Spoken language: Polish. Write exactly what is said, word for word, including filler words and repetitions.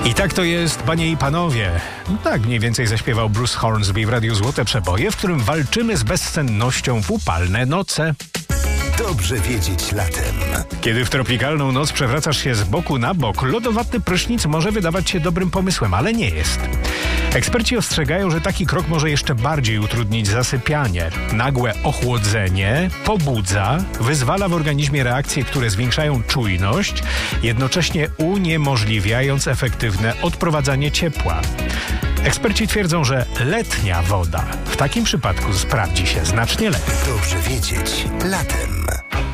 I tak to jest, panie i panowie. No tak mniej więcej zaśpiewał Bruce Hornsby w Radiu Złote Przeboje, w którym walczymy z bezsennością w upalne noce. Dobrze wiedzieć latem. Kiedy w tropikalną noc przewracasz się z boku na bok, lodowatny prysznic może wydawać się dobrym pomysłem, ale nie jest. Eksperci ostrzegają, że taki krok może jeszcze bardziej utrudnić zasypianie. Nagłe ochłodzenie pobudza, wyzwala w organizmie reakcje, które zwiększają czujność, jednocześnie uniemożliwiając efektywne odprowadzanie ciepła. Eksperci twierdzą, że letnia woda w takim przypadku sprawdzi się znacznie lepiej. Dobrze wiedzieć latem.